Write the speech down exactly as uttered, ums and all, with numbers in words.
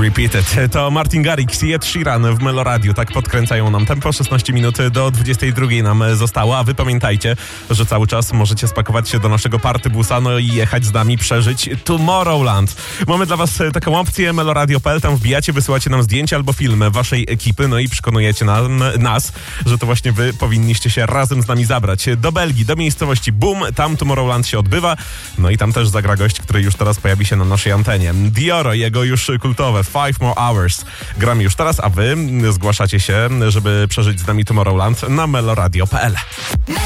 Repeated. To Martin Garrix i Ed Sheeran w Meloradiu. Tak podkręcają nam tempo. szesnaście minut do dwudziestej drugiej nam zostało, a wy pamiętajcie, że cały czas możecie spakować się do naszego partybusa, no i jechać z nami przeżyć Tomorrowland. Mamy dla was taką opcję meloradio kropka p l, tam wbijacie, wysyłacie nam zdjęcia albo filmy waszej ekipy, no i przekonujecie nam, nas, że to właśnie wy powinniście się razem z nami zabrać do Belgii, do miejscowości Boom. Tam Tomorrowland się odbywa, no i tam też zagra gość, który już teraz pojawi się na naszej antenie. Dioro i jego już kultowe Five More Hours gramy już teraz, a wy zgłaszacie się, żeby przeżyć z nami Tomorrowland na meloradio kropka p l.